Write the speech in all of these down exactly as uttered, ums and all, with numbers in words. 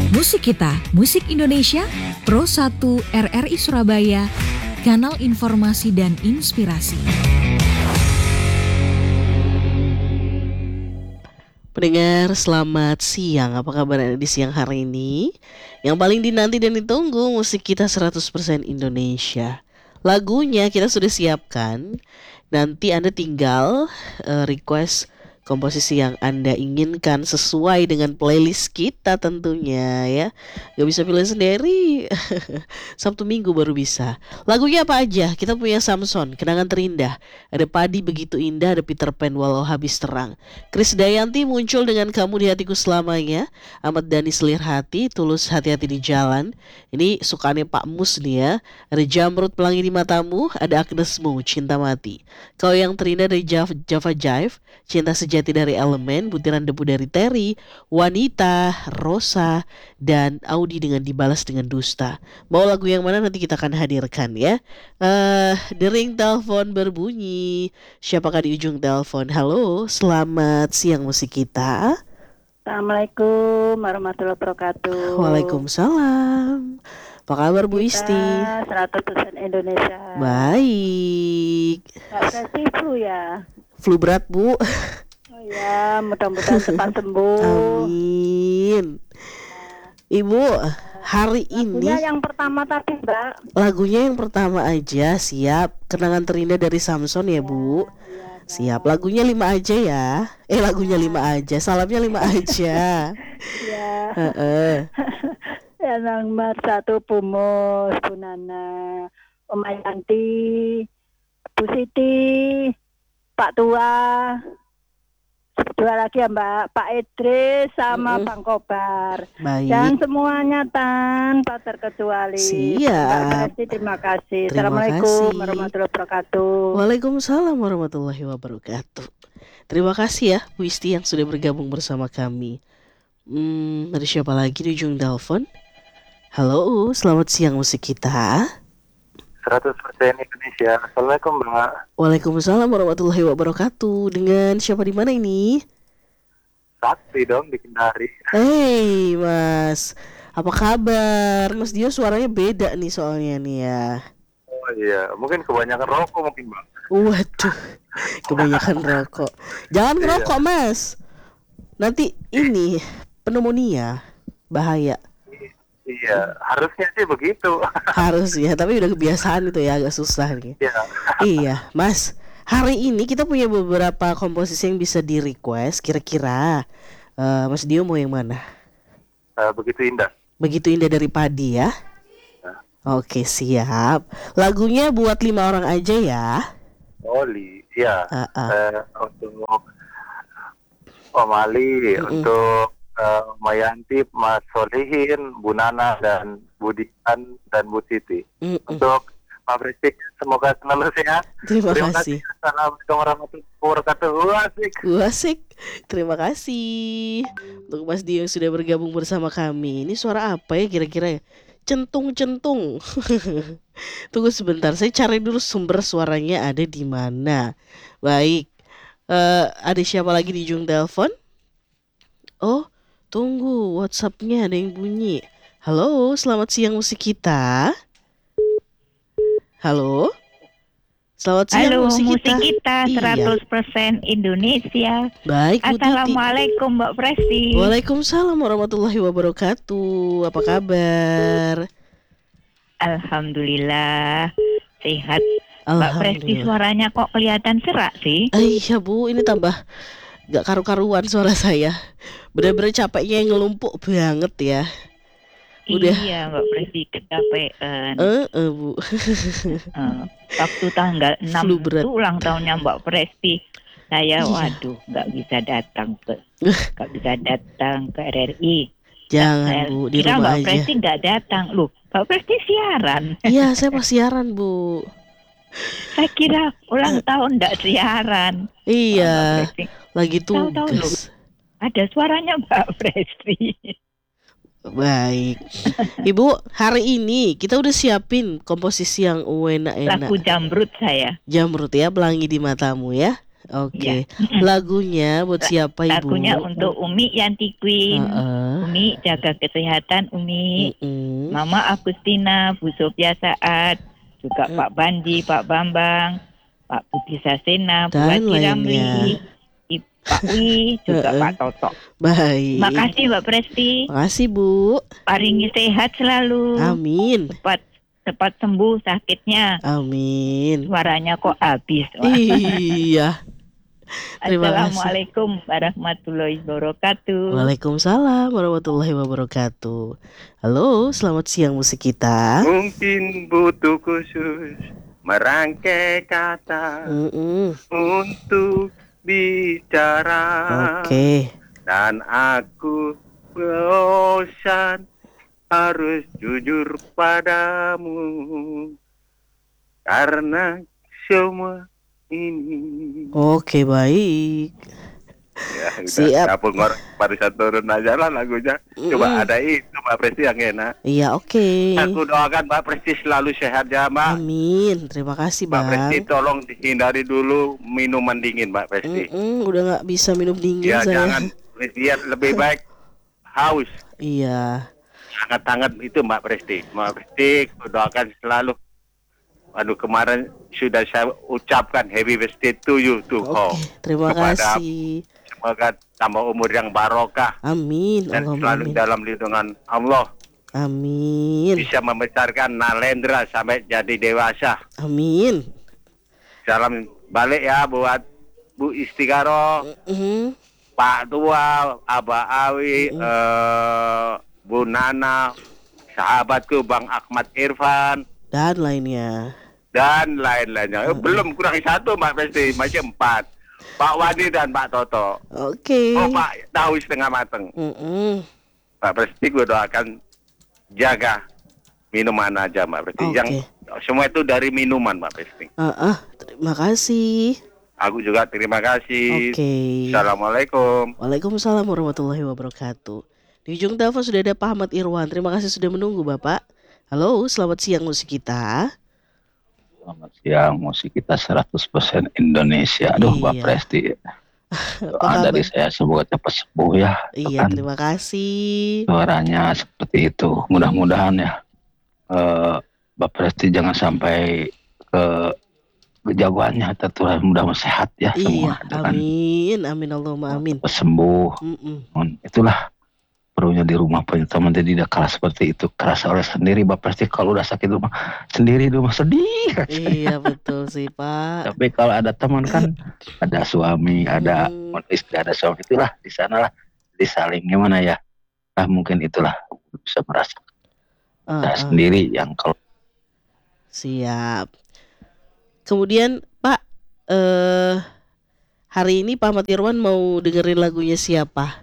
Musik Kita, Musik Indonesia, Pro satu R R I Surabaya, kanal informasi dan inspirasi. Pendengar, selamat siang. Apa kabar di siang hari ini? Yang paling dinanti dan ditunggu Musik Kita seratus persen Indonesia. Lagunya kita sudah siapkan. Nanti Anda tinggal uh, request komposisi yang Anda inginkan sesuai dengan playlist kita tentunya ya. Gak bisa pilih sendiri. Sabtu Minggu baru bisa. Lagunya apa aja? Kita punya Samson, Kenangan Terindah. Ada Padi Begitu Indah, ada Peter Pan Walau Habis Terang. Krisdayanti Muncul Dengan Kamu di Hatiku Selamanya. Ahmad Dhani Selir Hati, Tulus Hati-Hati di Jalan. Ini sukaannya Pak Mus nih ya. Ada Jamrut Pelangi di Matamu, ada Agnesmu Cinta Mati. Kau Yang Terindah dari Java, Java Jive, Cinta Sejati dari Elemen, Butiran Debu dari Terry, Wanita, Rosa, dan Audi dengan Dibalas Dengan Dusta. Mau lagu yang mana nanti kita akan hadirkan ya. Uh, dering telepon berbunyi. Siapakah di ujung telepon? Halo, selamat siang Musik Kita. Assalamualaikum warahmatullahi wabarakatuh. Waalaikumsalam. Apa kabar Bu Isti? seratus persen Indonesia. Baik. Gak berarti flu ya? Flu berat Bu. Oh ya, mudah-mudahan cepat sembuh. Amin. Ibu, hari ini lagunya yang pertama tadi Mbak. Lagunya yang pertama aja, siap. Kenangan Terindah dari Samson ya Bu. Ya, siap. Lagunya lima aja ya. Eh lagunya lima aja, salamnya lima aja. Ya. Heeh. Yang nomor satu Bu Mus, Bu Nana, Om Ayanti, Bu Siti, Pak Tua, dua lagi ya Mbak, Pak Idris sama mm-hmm. Bang Kobar. Baik. Dan semuanya tanpa terkecuali. Siap. Terima kasih, terima kasih. Terima Assalamualaikum kasih. warahmatullahi wabarakatuh. Waalaikumsalam warahmatullahi wabarakatuh. Terima kasih ya Bu Isti yang sudah bergabung bersama kami. Hmm, ada siapa lagi di ujung telepon? Halo, selamat siang Musik Kita. seratus persen Indonesia. Assalamualaikum Mbak. Waalaikumsalam warahmatullahi wabarakatuh. Dengan siapa di mana ini? Sakti dong di Kendari. Hei Mas, apa kabar? Mas Dio suaranya beda nih soalnya nih ya. Oh iya, mungkin kebanyakan rokok mungkin Bang. Waduh, kebanyakan rokok. Jangan ngerokok iya. Mas. Nanti ini pneumonia, bahaya. Iya, harusnya sih begitu. Harus ya, tapi udah kebiasaan itu ya, agak susah nih. Iya. Iya, Mas. Hari ini kita punya beberapa komposisi yang bisa di request. Kira-kira uh, Mas Dio mau yang mana? Uh, begitu indah. Begitu Indah dari Padi ya. Nah. Oke, siap. Lagunya buat lima orang aja ya. Oli, ya. Uh-uh. Uh, untuk Om Ali, mm-mm. untuk Uh, Mayanti, Mas Solihin, Bu Nana, dan Bu Dian, dan Bu Siti. Mm-mm. Untuk Pak Presiden, semoga selalu sehat. Terima, Terima kasih. kasih. Assalamualaikum warahmatullahi wabarakatuh. Wasik. Wasik. Terima kasih. Untuk Mas Dio yang sudah bergabung bersama kami. Ini suara apa ya kira-kira ya? Centung-centung. Tunggu sebentar, saya cari dulu sumber suaranya ada di mana. Baik. Uh, ada siapa lagi di ujung telepon? Oh, tunggu, WhatsApp-nya ada yang bunyi. Halo, selamat siang Musik Kita. Halo. Selamat siang Halo, Musik Kita. Musik Kita seratus persen iya. Indonesia. Baik, Bu Assalamualaikum Mbak Presti. Waalaikumsalam warahmatullahi wabarakatuh. Apa kabar? Alhamdulillah sehat. Mbak Presti suaranya kok kelihatan serak sih? Iya Bu, ini tambah gak karu-karuan suara saya. Bener-bener capeknya yang ngelumpuk banget ya. Udah. Iya Mbak Presti kecapean. Eh, uh, uh, Bu. uh, Waktu tanggal enam itu ulang tahunnya Mbak Presti. Saya waduh gak bisa datang ke Gak bisa datang ke R R I. Jangan nah, Bu, di rumah Mbak aja. Presti gak datang. Loh, Mbak Presti siaran. Iya, saya pas siaran Bu. Saya kira ulang tahun gak siaran. Iya, lagi tugas. Tahu-tahu, ada suaranya Mbak Presti. Baik. Ibu, hari ini kita udah siapin komposisi yang enak-enak. Lagu Jamrut saya. Jamrut ya, Pelangi di Matamu ya. Oke. Okay. Ya. Lagunya buat siapa Ibu? Lagunya untuk Umi Yanti Queen, uh-uh. Umi, jaga kesehatan Umi. Mm-mm. Mama Agustina, Bu Sofia Saat, juga Mm. Pak Bandi, Pak Bambang, Pak Budi Sasena, Bu Dan Haji Ramli, lainnya. I- Pak Wi, juga Heeh. Pak Toto. Baik. Makasih Mbak Presti. Makasih Bu. Paringi sehat selalu. Amin. Cepat cepat sembuh sakitnya. Amin. Suaranya kok habis. Wah. Iya. Terima kasih. Assalamualaikum warahmatullahi wabarakatuh. Waalaikumsalam warahmatullahi wabarakatuh. Halo, selamat siang musik kita. Mungkin butuh khusus merangkai kata Mm-mm. untuk bicara. Oke. Dan aku bosan harus jujur padamu karena semua ini. Oke, baik. Ya, udah. Siap. Kapung orang barusan turun aja lah lagunya. Coba Mm-mm. ada itu Mbak Presti yang enak. Iya, oke. Aku doakan Mbak Presti selalu sehat ya Mbak. Amin. Terima kasih, Mbak Presti Bang. tolong dihindari dulu minuman dingin Mbak Presti. Mm-mm, udah nggak bisa minum dingin Ya saya. jangan, biar lebih baik haus. Iya. Hangat-hangat itu Mbak Presti. Mbak Presti aku doakan selalu. Aduh kemarin sudah saya ucapkan happy birthday to you tuh. Oke, terima Kepada- kasih. Semoga tambah umur yang barokah Amin. dan Allahumma selalu amin. dalam lindungan Allah. Amin. Bisa membesarkan Nalendra sampai jadi dewasa. Amin. Salam balik ya buat Bu Istigaro, Mm-mm. Pak Tua, Abah Awi, eh, Bu Nana, sahabatku Bang Ahmad Irfan, Dan lainnya. dan lain-lainnya. Eh, belum kurang satu Mbak Presti, masih empat. Pak Wadi dan Pak Toto. Oke. Oh Pak tahu setengah mateng. Mm-mm. Mbak Presti gue doakan jaga minuman aja Mbak Presti. Oke. Yang semua itu dari minuman Mbak Presti. Ah, ah, terima kasih. Aku juga terima kasih. Oke. Assalamualaikum. Waalaikumsalam warahmatullahi wabarakatuh. Di ujung telepon sudah ada Pak Ahmad Irwan. Terima kasih sudah menunggu Bapak. Halo, selamat siang musik kita. Selamat siang, musik kita seratus persen Indonesia. Aduh, Mbak Iya. Presti. Apa Doa dari kabar? saya semoga cepat sembuh ya. Itu Iya, kan terima kasih. suaranya seperti itu. Mudah-mudahan ya eh, Mbak Presti jangan sampai ke kejagoannya, tertular mudah sehat ya Iya, semua. Itu kan amin, amin Allahumma amin. cepat sembuh. Mm-mm. Itulah perlunya di rumah teman tidak keras seperti itu, keras oleh sendiri. Mbak Presti kalau udah sakit rumah sendiri di rumah sedih. Iya betul sih Pak. Tapi kalau ada teman kan, ada suami, ada Hmm. istri, ada suami, itulah di sana lah disaling gimana ya. Nah mungkin itulah bisa merasa Ah, saya ah. sendiri yang kalau Siap. Kemudian Pak, eh hari ini Pak Ahmad Irwan mau dengerin lagunya siapa?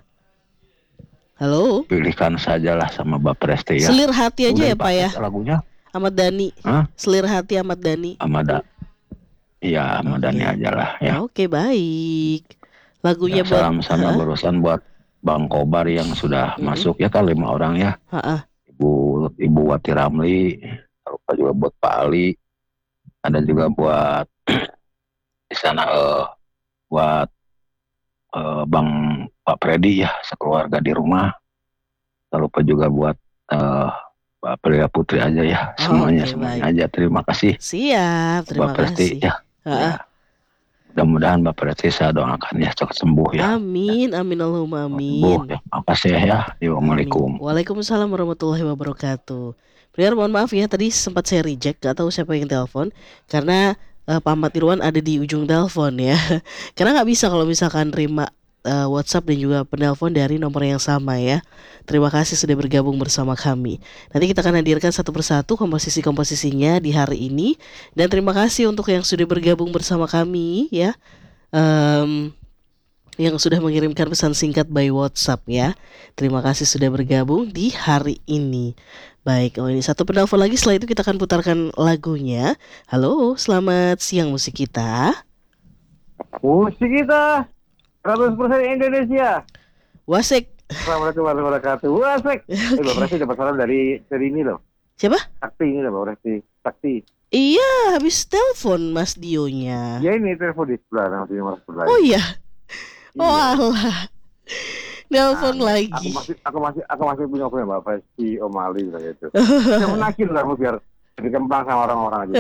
Halo? pilihkan sajalah sama Mbak Presti ya. Selir hati aja Udah ya Pak ya. dipakai lagunya Ahmad Dhani. Hah? Selir hati Ahmad Dhani. Amada. Iya, Amadani Oke. aja lah ya. Oke baik. Lagunya Ya, buat salam sama Ah, barusan buat Bang Kobar yang sudah Mm-mm. masuk ya kan lima orang ya. ah, ah. Ibu Ibu Wati Ramli, lupa juga buat Pak Ali, ada juga buat di sana eh buat eh, Bang Pak Freddy ya sekeluarga di rumah. Tak lupa juga buat eh, Pak Priya Putri aja ya, semuanya Oke, semuanya baik. aja. Terima kasih Siap, terima Mbak Presti kasih. ya. Ah, ah. Ya. Mudah-mudahan Mbak Presti saya doakan ya cepat sembuh ya. Amin, amin Allahumma Sembuh amin. ya. Makasih ya. Assalamualaikum. Amin. Waalaikumsalam warahmatullahi wabarakatuh. Priar mohon maaf ya tadi sempat saya reject, gak tahu siapa yang telepon karena eh, Pak Ahmad Irwan ada di ujung telepon ya. Karena nggak bisa kalau misalkan terima eh, WhatsApp dan juga penelpon dari nomor yang sama ya. Terima kasih sudah bergabung bersama kami. Nanti kita akan hadirkan satu persatu komposisi-komposisinya di hari ini dan terima kasih untuk yang sudah bergabung bersama kami ya. Em, yang sudah mengirimkan pesan singkat by WhatsApp ya. Terima kasih sudah bergabung di hari ini. Baik, oh ini satu penelpon lagi, setelah itu kita akan putarkan lagunya. Halo, selamat siang musik kita. Musik kita seratus persen Indonesia. Wasek. Assalamualaikum warahmatullahi wabarakatuh. Wasek. Eh, Mbak Presti dapat salam dari dari ini loh. Siapa? Sakti ini loh Mbak Presti. Sakti. Iya, habis telepon Mas Dionya. Ya ini telepon di sebelah, nanti nomor sebelah. Oh iya. Iya. Oh alah. Nelpon Nah, lagi. Aku masih, aku masih, aku masih punya punya Mbak Presti, Om Ali gitu. Saya menagih kamu biar dikembang sama orang-orang aja.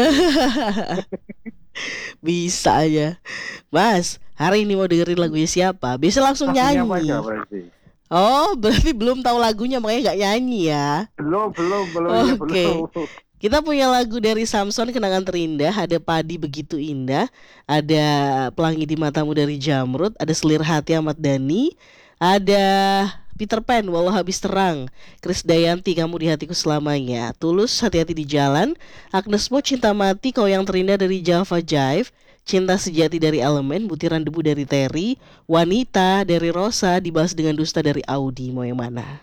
Bisa aja. Mas, hari ini mau dengerin lagunya siapa? Biasa langsung Lagunya apa nyanyi. aja, Presti? Oh, berarti belum tahu lagunya makanya nggak nyanyi ya? Belum, belum, belum, ya, Oke. belum. Kita punya lagu dari Samson, Kenangan Terindah. Ada Padi Begitu Indah. Ada Pelangi di Matamu dari Jamrud. Ada Selir Hati Ahmad Dhani. Ada Peter Pan, Walau Habis Terang. Krisdayanti, Kamu di Hatiku Selamanya. Tulus, Hati-Hati di Jalan. Agnes Mo, Cinta Mati, Kau Yang Terindah dari Java Jive. Cinta Sejati dari Elemen. Butiran Debu dari Terry. Wanita dari Rosa. Dibalas Dengan Dusta dari Audi. Mau yang mana?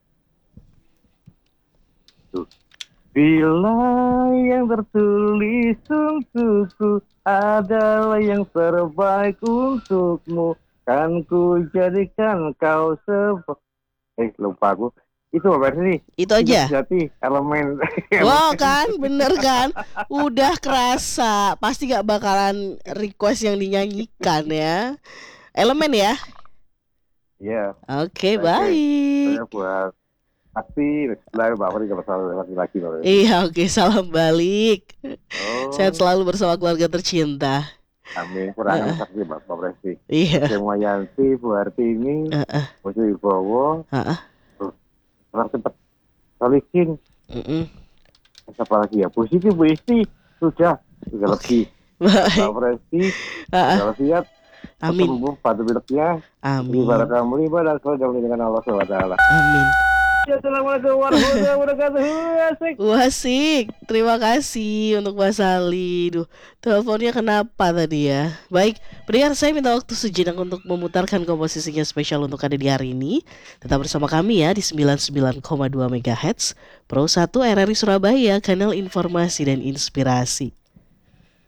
Bila yang tertulis untukku adalah yang terbaik untukmu, kan ku jadikan kau sebagai... Eh, lupa aku. Itu apa sih? Itu aja. Jadi elemen. Wow kan, bener kan? Udah kerasa. Pasti gak bakalan request yang dinyanyikan ya. Elemen ya. Iya. Oke, Oke. baik. Saya buat pasti lah Bapak tidak masalah laki-laki Bapak. Iya, oke, salam balik. Oh, Sehat selalu bersama keluarga tercinta. amin. Kurangan sakti Bapak Presti. Iya. Semua Yanti, Bu Hartini, Heeh. Bu Wibowo, Heeh. Berarti Solikin, Heeh. siapa lagi ya? Bu Siti, Bu Isti, sudah, sudah lebih. Baik. Bapak Presti, Heeh. sudah siap. Amin. Sembuh pada bileknya. Amin. Ibarat kamu ibadah kalau dengan Allah subhanahu wa taala. Amin. Assalamualaikum warahmatullahi wabarakatuh. Asik. Wah, asik. Terima kasih untuk Mas Ali. Duh, teleponnya kenapa tadi ya? Baik, pendengar, saya minta waktu sejenak untuk memutarkan komposisinya spesial untuk Anda di hari ini. Tetap bersama kami ya di sembilan puluh sembilan koma dua megahertz Pro satu R R I Surabaya, kanal informasi dan inspirasi.